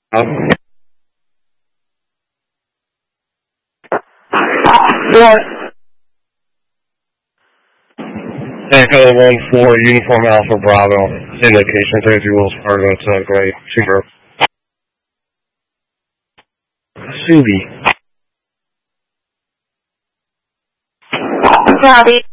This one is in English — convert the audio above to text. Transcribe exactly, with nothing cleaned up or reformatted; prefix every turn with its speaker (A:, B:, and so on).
A: Um, what? Echo one four Uniform Alpha Bravo. Indication thirty Wells Fargo to Gray. Super. Subi.
B: Robbie.